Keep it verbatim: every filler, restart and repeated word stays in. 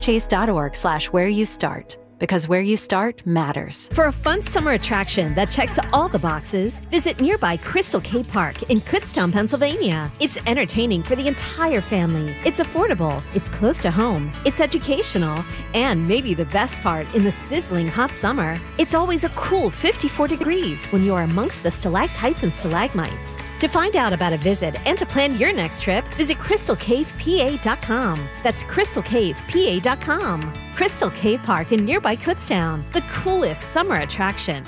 chase.org slash where you start. Because where you start matters. For a fun summer attraction that checks all the boxes, visit nearby Crystal Cave Park in Kutztown, Pennsylvania. It's entertaining for the entire family. It's affordable, it's close to home, it's educational, and maybe the best part, in the sizzling hot summer, it's always a cool fifty-four degrees when you're amongst the stalactites and stalagmites. To find out about a visit and to plan your next trip, visit crystal cave p a dot com. That's crystal cave p a dot com. Crystal Cave Park in nearby Kutztown, the coolest summer attraction.